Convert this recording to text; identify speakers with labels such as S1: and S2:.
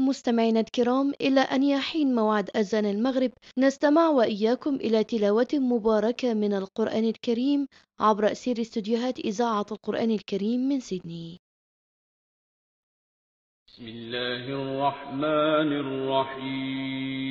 S1: مستمعينا الكرام، إلى أن يحين موعد أذان المغرب نستمع وإياكم إلى تلاوة مباركة من القرآن الكريم عبر أثير استديوهات إذاعة القرآن الكريم من سيدني.
S2: بسم الله الرحمن الرحيم.